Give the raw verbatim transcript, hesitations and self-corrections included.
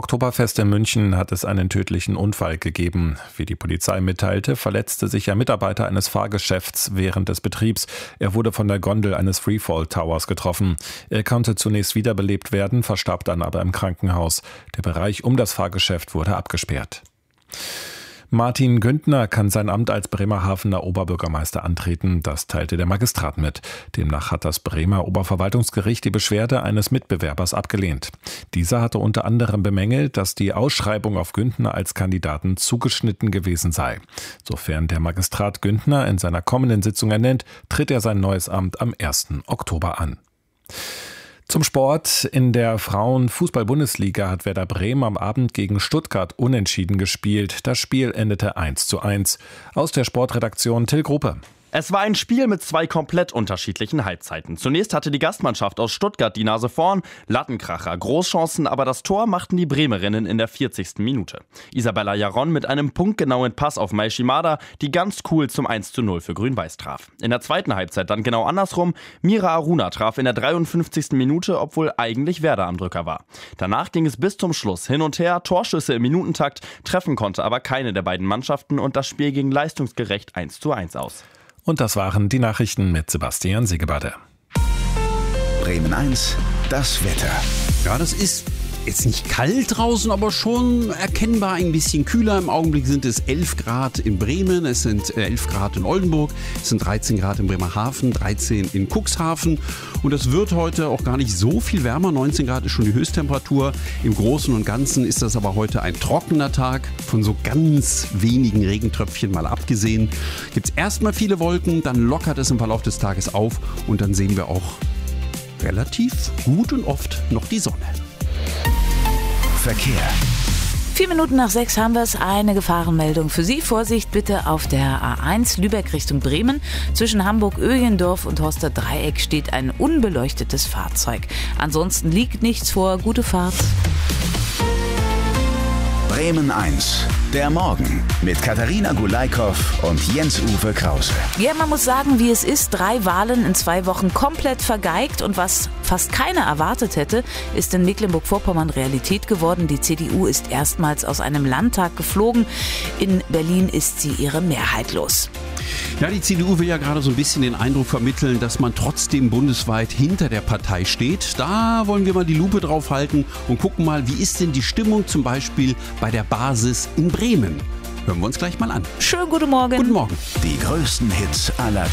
Oktoberfest in München hat es einen tödlichen Unfall gegeben. Wie die Polizei mitteilte, verletzte sich ein Mitarbeiter eines Fahrgeschäfts während des Betriebs. Er wurde von der Gondel eines Freefall Towers getroffen. Er konnte zunächst wiederbelebt werden, verstarb dann aber im Krankenhaus. Der Bereich um das Fahrgeschäft wurde abgesperrt. Martin Güntner kann sein Amt als Bremerhavener Oberbürgermeister antreten, das teilte der Magistrat mit. Demnach hat das Bremer Oberverwaltungsgericht die Beschwerde eines Mitbewerbers abgelehnt. Dieser hatte unter anderem bemängelt, dass die Ausschreibung auf Güntner als Kandidaten zugeschnitten gewesen sei. Sofern der Magistrat Güntner in seiner kommenden Sitzung ernennt, tritt er sein neues Amt am ersten Oktober an. Zum Sport. In der Frauen-Fußball-Bundesliga hat Werder Bremen am Abend gegen Stuttgart unentschieden gespielt. Das Spiel endete eins zu eins. Aus der Sportredaktion Till Gruppe. Es war ein Spiel mit zwei komplett unterschiedlichen Halbzeiten. Zunächst hatte die Gastmannschaft aus Stuttgart die Nase vorn, Lattenkracher, Großchancen, aber das Tor machten die Bremerinnen in der vierzigsten Minute. Isabella Jaron mit einem punktgenauen Pass auf Mai Shimada, die ganz cool zum eins zu null für Grün-Weiß traf. In der zweiten Halbzeit dann genau andersrum, Mira Aruna traf in der dreiundfünfzigsten Minute, obwohl eigentlich Werder am Drücker war. Danach ging es bis zum Schluss hin und her, Torschüsse im Minutentakt, treffen konnte aber keine der beiden Mannschaften und das Spiel ging leistungsgerecht eins zu eins aus. Und das waren die Nachrichten mit Sebastian Siegebade. Bremen eins, das Wetter. Ja, das ist jetzt nicht kalt draußen, aber schon erkennbar ein bisschen kühler. Im Augenblick sind es elf Grad in Bremen, es sind elf Grad in Oldenburg, es sind dreizehn Grad in Bremerhaven, dreizehn in Cuxhaven. Und es wird heute auch gar nicht so viel wärmer. neunzehn Grad ist schon die Höchsttemperatur. Im Großen und Ganzen ist das aber heute ein trockener Tag. Von so ganz wenigen Regentröpfchen mal abgesehen. Gibt es erstmal viele Wolken, dann lockert es im Verlauf des Tages auf und dann sehen wir auch relativ gut und oft noch die Sonne. Verkehr. Vier Minuten nach sechs haben wir es. Eine Gefahrenmeldung für Sie. Vorsicht bitte auf der A eins Lübeck Richtung Bremen. Zwischen Hamburg-Öhlendorf und Horster Dreieck steht ein unbeleuchtetes Fahrzeug. Ansonsten liegt nichts vor. Gute Fahrt. Bremen eins, der Morgen mit Katharina Gulaikow und Jens-Uwe Krause. Ja, man muss sagen, wie es ist. Drei Wahlen in zwei Wochen komplett vergeigt. Und was fast keiner erwartet hätte, ist in Mecklenburg-Vorpommern Realität geworden. Die C D U ist erstmals aus einem Landtag geflogen. In Berlin ist sie ihre Mehrheit los. Ja, die C D U will ja gerade so ein bisschen den Eindruck vermitteln, dass man trotzdem bundesweit hinter der Partei steht. Da wollen wir mal die Lupe drauf halten und gucken mal, wie ist denn die Stimmung zum Beispiel bei der Basis in Bremen. Hören wir uns gleich mal an. Schönen guten Morgen. Guten Morgen. Die größten Hits aller